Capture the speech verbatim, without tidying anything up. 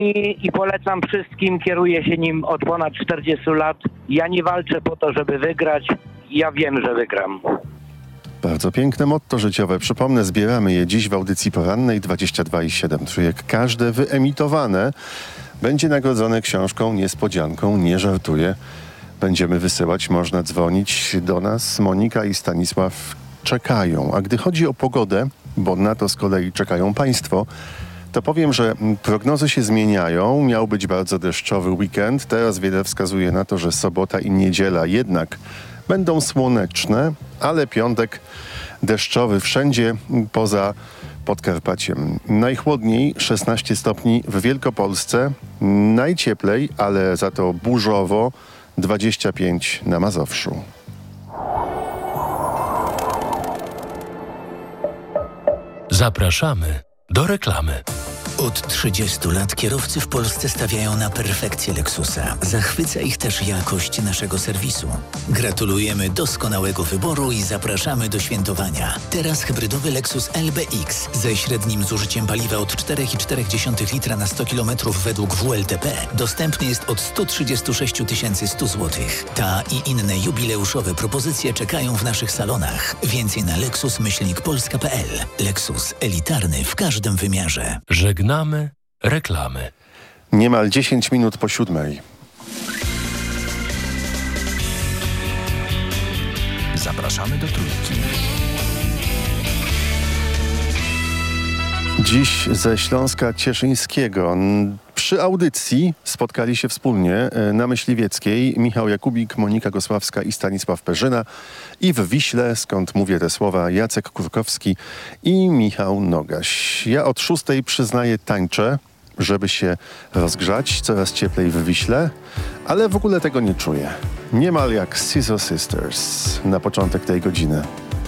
I, i polecam wszystkim, kieruję się nim od ponad czterdziestu lat. Ja nie walczę po to, żeby wygrać. Ja wiem, że wygram. Bardzo piękne motto życiowe. Przypomnę, zbieramy je dziś w audycji porannej dwadzieścia dwa i siedem trójek. Każde wyemitowane będzie nagrodzone książką niespodzianką. Nie żartuję. Będziemy wysyłać, można dzwonić do nas. Monika i Stanisław czekają. A gdy chodzi o pogodę, bo na to z kolei czekają państwo, to powiem, że prognozy się zmieniają. Miał być bardzo deszczowy weekend. Teraz wiele wskazuje na to, że sobota i niedziela jednak będą słoneczne, ale piątek deszczowy wszędzie poza Podkarpaciem. Najchłodniej szesnaście stopni w Wielkopolsce, najcieplej, ale za to burzowo dwadzieścia pięć na Mazowszu. Zapraszamy do reklamy. Od trzydziestu lat kierowcy w Polsce stawiają na perfekcję Lexusa. Zachwyca ich też jakość naszego serwisu. Gratulujemy doskonałego wyboru i zapraszamy do świętowania. Teraz hybrydowy Lexus L B X ze średnim zużyciem paliwa od cztery i cztery litra na sto kilometrów według W L T P dostępny jest od sto trzydzieści sześć tysięcy sto złotych. Ta i inne jubileuszowe propozycje czekają w naszych salonach. Więcej na lexus myślnik polska kropka p l. Lexus elitarny w każdym wymiarze. Żegnamy reklamy. Niemal dziesięć minut po siódmej. Zapraszamy do Trójki. Dziś ze Śląska Cieszyńskiego. Przy audycji spotkali się wspólnie na Myśliwieckiej Michał Jakubik, Monika Gosławska i Stanisław Perzyna. I w Wiśle, skąd mówię te słowa, Jacek Kurkowski i Michał Nogaś. Ja od szóstej, przyznaję, tańczę, żeby się rozgrzać. Coraz cieplej w Wiśle, ale w ogóle tego nie czuję. Niemal jak Scissor Sisters na początek tej godziny.